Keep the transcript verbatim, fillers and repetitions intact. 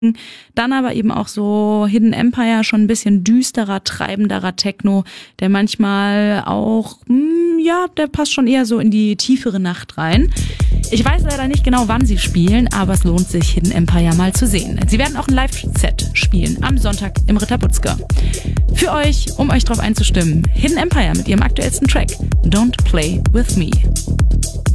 Dann aber eben auch so Hidden Empire, schon ein bisschen düsterer, treibenderer Techno, der manchmal auch, mh, ja, der passt schon eher so in die tiefere Nacht rein. Ich weiß leider nicht genau, wann sie spielen, aber es lohnt sich, Hidden Empire mal zu sehen. Sie werden auch ein Live-Set spielen am Sonntag im Ritter Butzke. Für euch, um euch drauf einzustimmen, Hidden Empire mit ihrem aktuellsten Track Don't Play With Me.